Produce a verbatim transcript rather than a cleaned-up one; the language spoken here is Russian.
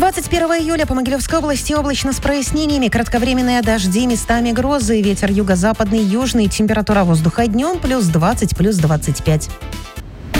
двадцать первого июля по Могилевской области облачно с прояснениями, кратковременные дожди, местами грозы, ветер юго-западный, южный, температура воздуха днем плюс двадцать, плюс двадцать пять.